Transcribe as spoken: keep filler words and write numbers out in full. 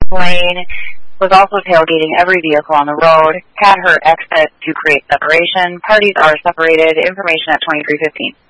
lane, was also tailgating every vehicle on the road, had her exit to create separation. Parties are separated. Information at twenty-three fifteen.